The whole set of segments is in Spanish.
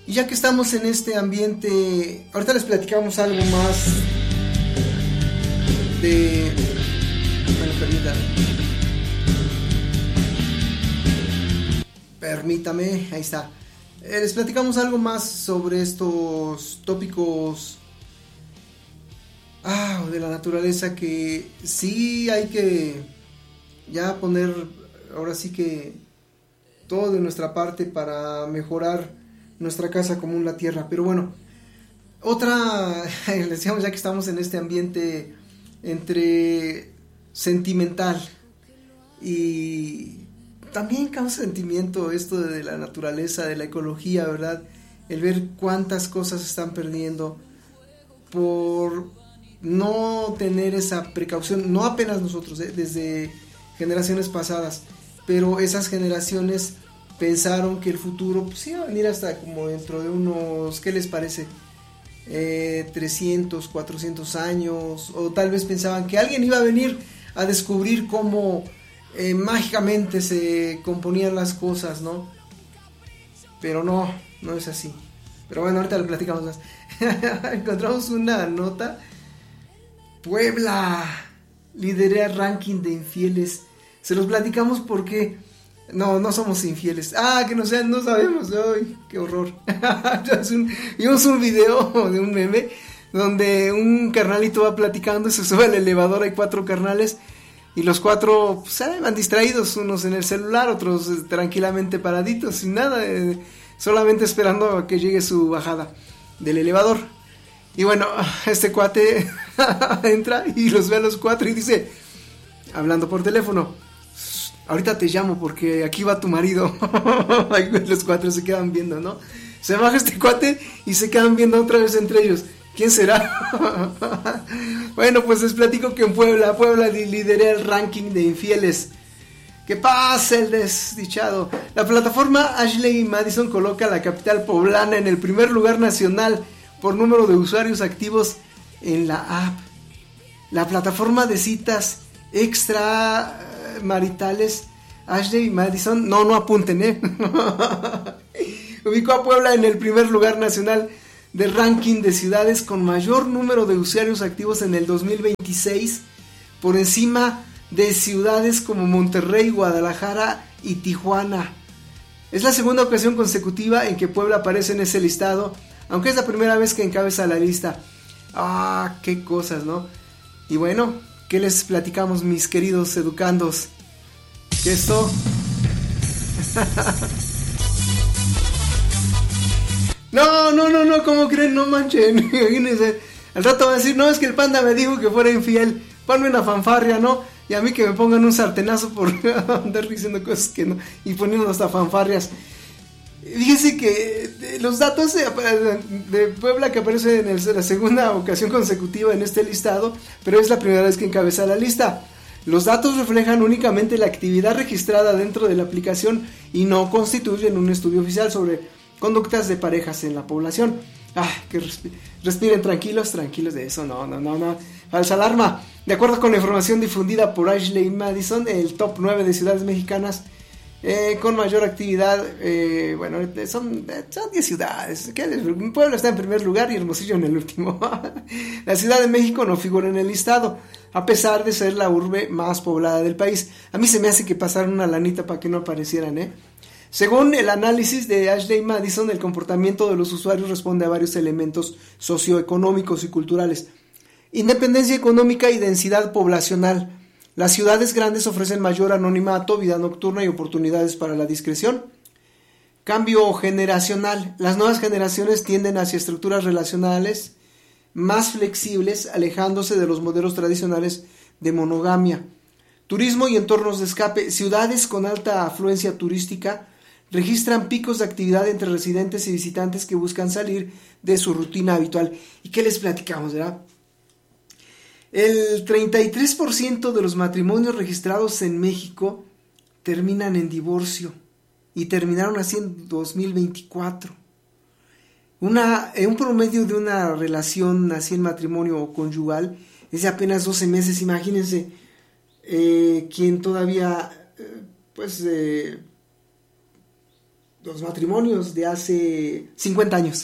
Y ya que estamos en este ambiente, ahorita les platicamos algo más de... Bueno, permítame, ahí está. Les platicamos algo más sobre estos tópicos de la naturaleza, que sí hay que ya poner, ahora sí que todo de nuestra parte para mejorar nuestra casa común, la tierra. Pero bueno, otra, les decíamos, ya que estamos en este ambiente entre sentimental y también causa sentimiento esto de la naturaleza, de la ecología, ¿verdad? El ver cuántas cosas se están perdiendo por no tener esa precaución, no apenas nosotros, desde generaciones pasadas, pero esas generaciones pensaron que el futuro pues iba a venir hasta como dentro de unos, ¿qué les parece? 300, 400 años, o tal vez pensaban que alguien iba a venir a descubrir cómo mágicamente se componían las cosas, ¿no? Pero no es así. Pero bueno, ahorita lo platicamos más. Encontramos una nota. Puebla lidera ranking de infieles. Se los platicamos porque no somos infieles. Que no sean, no sabemos. Ay, qué horror. Vimos un video de un meme donde un carnalito va platicando, se sube al elevador, hay 4 carnales y los 4 pues, van distraídos, unos en el celular, otros tranquilamente paraditos, sin nada, solamente esperando a que llegue su bajada del elevador. Y bueno, este cuate entra y los ve a los 4 y dice, hablando por teléfono, ahorita te llamo porque aquí va tu marido. Los 4 se quedan viendo, ¿no? Se baja este cuate y se quedan viendo otra vez entre ellos. ¿Quién será? Bueno, pues les platico que en Puebla lidera el ranking de infieles. ¿Qué pasa, el desdichado? La plataforma Ashley Madison coloca a la capital poblana en el primer lugar nacional por número de usuarios activos en la app. La plataforma de citas extramaritales Ashley Madison, no apunten, ubicó a Puebla en el primer lugar nacional del ranking de ciudades con mayor número de usuarios activos en el 2026, por encima de ciudades como Monterrey, Guadalajara y Tijuana. Es la segunda ocasión consecutiva en que Puebla aparece en ese listado, aunque es la primera vez que encabeza la lista. Qué cosas, ¿no? Y bueno, ¿qué les platicamos, mis queridos educandos? Que esto... No, ¿cómo creen? No manchen, imagínense. Al rato van a decir, no, es que el panda me dijo que fuera infiel. Ponme una fanfarria, ¿no? Y a mí que me pongan un sartenazo por andar diciendo cosas que no, y poniendo hasta fanfarrias. Fíjense que los datos de Puebla, que aparecen en la segunda ocasión consecutiva en este listado, pero es la primera vez que encabeza la lista. Los datos reflejan únicamente la actividad registrada dentro de la aplicación y no constituyen un estudio oficial sobre conductas de parejas en la población. Que respiren tranquilos de eso, no. Falsa alarma. De acuerdo con la información difundida por Ashley Madison, el top 9 de ciudades mexicanas con mayor actividad, son 10 ciudades. Puebla está en primer lugar y Hermosillo en el último. La Ciudad de México no figura en el listado, a pesar de ser la urbe más poblada del país. A mí se me hace que pasaron una lanita para que no aparecieran, Según el análisis de Ashley Madison, el comportamiento de los usuarios responde a varios elementos socioeconómicos y culturales. Independencia económica y densidad poblacional. Las ciudades grandes ofrecen mayor anonimato, vida nocturna y oportunidades para la discreción. Cambio generacional. Las nuevas generaciones tienden hacia estructuras relacionales más flexibles, alejándose de los modelos tradicionales de monogamia. Turismo y entornos de escape. Ciudades con alta afluencia turística registran picos de actividad entre residentes y visitantes que buscan salir de su rutina habitual. ¿Y qué les platicamos, verdad? El 33% de los matrimonios registrados en México terminan en divorcio y terminaron así en 2024. Un promedio de una relación así en matrimonio conyugal es de apenas 12 meses. Imagínense quien todavía los matrimonios de hace 50 años,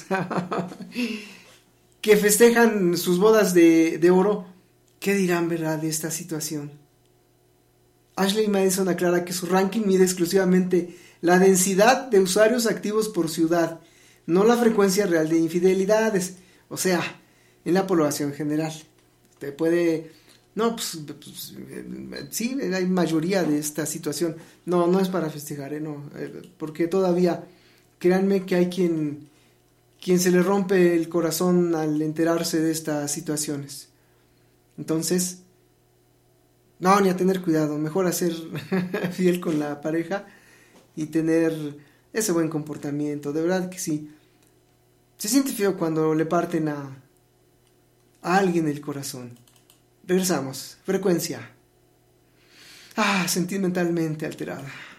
que festejan sus bodas de oro, ¿qué dirán, verdad, de esta situación? Ashley Madison aclara que su ranking mide exclusivamente la densidad de usuarios activos por ciudad, no la frecuencia real de infidelidades, o sea, en la población general. Te puede... No, pues sí, hay mayoría de esta situación. No es para festejar, no, porque todavía, créanme que hay quien se le rompe el corazón al enterarse de estas situaciones. Entonces, no, ni a tener cuidado, mejor a ser fiel con la pareja y tener ese buen comportamiento, de verdad que sí. Se siente feo cuando le parten a alguien el corazón. Regresamos. Frecuencia. Sentimentalmente alterada.